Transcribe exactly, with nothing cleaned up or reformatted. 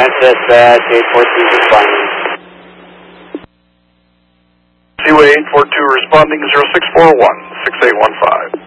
Francis, uh, eight four two responding. Seaway eight four two responding, zero six four one, six eight one five.